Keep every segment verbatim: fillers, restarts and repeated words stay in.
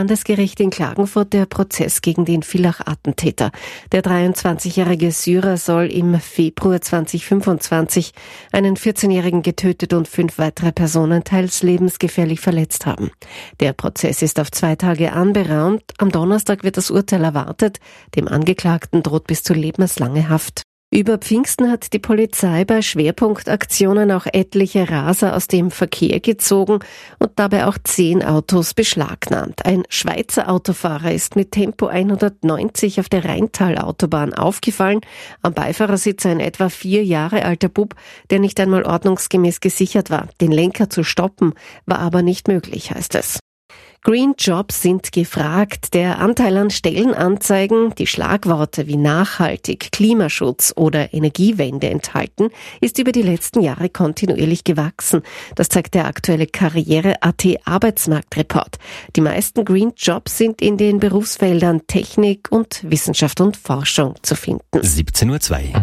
Landesgericht in Klagenfurt der Prozess gegen den Villach-Attentäter. Der dreiundzwanzigjährige Syrer soll im Februar zweitausendfünfundzwanzig einen vierzehnjährigen getötet und fünf weitere Personen teils lebensgefährlich verletzt haben. Der Prozess ist auf zwei Tage anberaumt. Am Donnerstag wird das Urteil erwartet. Dem Angeklagten droht bis zu lebenslange Haft. Über Pfingsten hat die Polizei bei Schwerpunktaktionen auch etliche Raser aus dem Verkehr gezogen und dabei auch zehn Autos beschlagnahmt. Ein Schweizer Autofahrer ist mit Tempo hundertneunzig auf der Rheintalautobahn aufgefallen. Am Beifahrersitz ein etwa vier Jahre alter Bub, der nicht einmal ordnungsgemäß gesichert war. Den Lenker zu stoppen war aber nicht möglich, heißt es. Green Jobs sind gefragt. Der Anteil an Stellenanzeigen, die Schlagworte wie nachhaltig, Klimaschutz oder Energiewende enthalten, ist über die letzten Jahre kontinuierlich gewachsen. Das zeigt der aktuelle Karriere.at Arbeitsmarktreport. Die meisten Green Jobs sind in den Berufsfeldern Technik und Wissenschaft und Forschung zu finden. siebzehn Uhr zwei.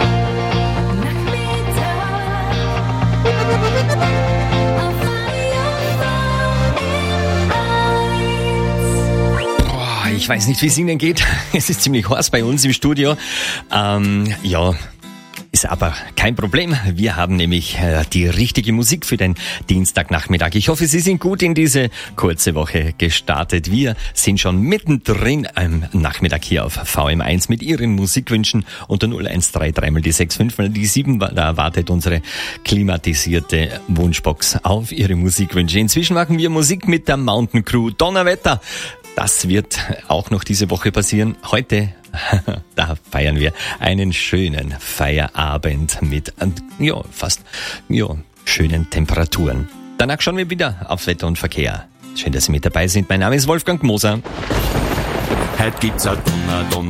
Ich weiß nicht, wie es Ihnen geht. Es ist ziemlich heiß bei uns im Studio. Ähm, ja, ist aber kein Problem. Wir haben nämlich äh, die richtige Musik für den Dienstagnachmittag. Ich hoffe, Sie sind gut in diese kurze Woche gestartet. Wir sind schon mittendrin am Nachmittag hier auf V M eins mit Ihren Musikwünschen unter null eins drei drei mal die sechs fünf mal die sieben. Da wartet unsere klimatisierte Wunschbox auf Ihre Musikwünsche. Inzwischen machen wir Musik mit der Mountain Crew. Donnerwetter! Das wird auch noch diese Woche passieren. Heute, da feiern wir einen schönen Feierabend mit, ja, fast, ja, schönen Temperaturen. Danach schauen wir wieder auf Wetter und Verkehr. Schön, dass Sie mit dabei sind. Mein Name ist Wolfgang Moser. Heute gibt's ein Donner, Donner.